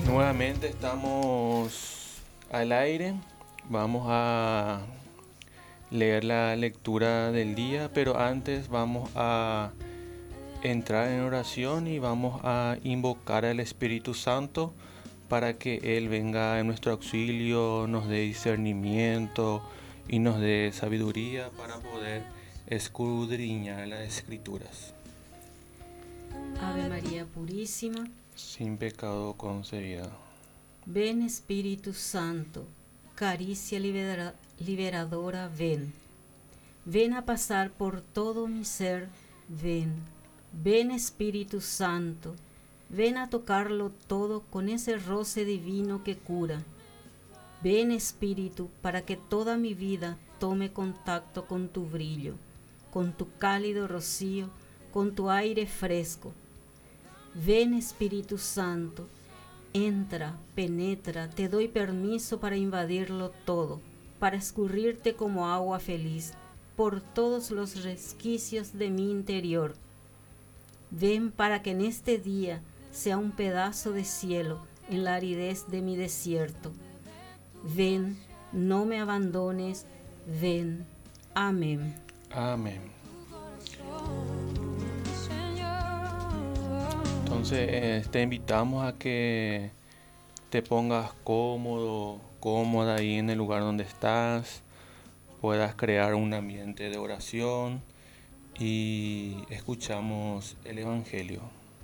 Nuevamente estamos al aire. Vamos a leer la lectura del día, pero antes vamos a entrar en oración y vamos a invocar al Espíritu Santo para que Él venga en nuestro auxilio, nos dé discernimiento y nos dé sabiduría para poder escudriñar las Escrituras. Ave María Purísima, Sin pecado concebida. ven Espíritu Santo, caricia liberadora, ven. Ven a pasar por todo mi ser, ven. Ven Espíritu Santo, ven a tocarlo todo con ese roce divino que cura. Ven Espíritu para que toda mi vida tome contacto con tu brillo, con tu cálido rocío, con tu aire fresco. Ven Espíritu Santo, entra, penetra, te doy permiso para invadirlo todo, para escurrirte como agua feliz por todos los resquicios de mi interior. Ven para que en este día sea un pedazo de cielo en la aridez de mi desierto. Ven, no me abandones, ven. Amén. Amén. Entonces te invitamos a que te pongas cómodo, cómoda ahí en el lugar donde estás, puedas crear un ambiente de oración y escuchamos el Evangelio.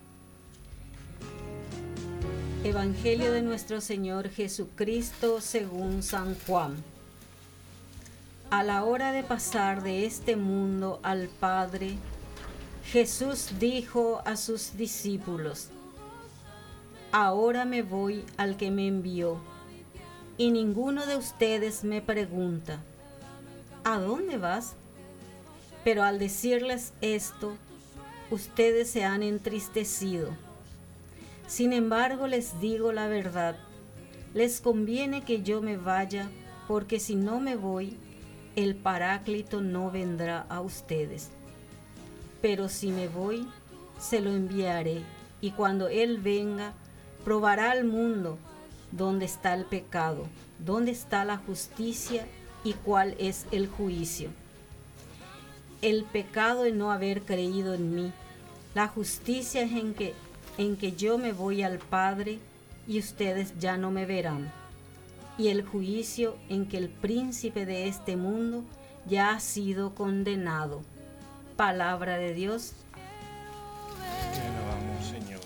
Evangelio de nuestro Señor Jesucristo según San Juan. A la hora de pasar de este mundo al Padre, Jesús dijo a sus discípulos: Ahora me voy al que me envió, y ninguno de ustedes me pregunta: ¿a dónde vas? Pero al decirles esto, ustedes se han entristecido. Sin embargo, les digo la verdad, les conviene que yo me vaya, porque si no me voy, el Paráclito no vendrá a ustedes. Pero si me voy, se lo enviaré, y cuando Él venga, probará al mundo dónde está el pecado, dónde está la justicia y cuál es el juicio. El pecado en no haber creído en mí, la justicia es en que yo me voy al Padre y ustedes ya no me verán, y el juicio en que el príncipe de este mundo ya ha sido condenado. Palabra de Dios. Te alabamos, Señor.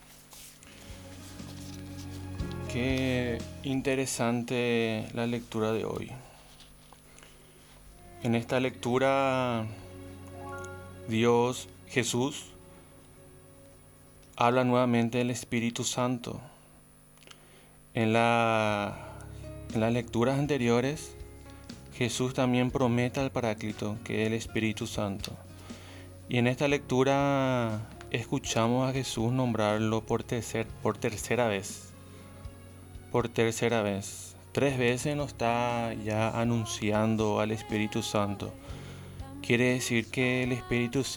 Qué interesante la lectura de hoy. En esta lectura, Jesús, habla nuevamente del Espíritu Santo. En las lecturas anteriores, Jesús también promete al Paráclito, que es el Espíritu Santo. Y en esta lectura escuchamos a Jesús nombrarlo por tercera vez. Por tercera vez. 3 veces nos está ya anunciando al Espíritu Santo. Quiere decir que el Espíritu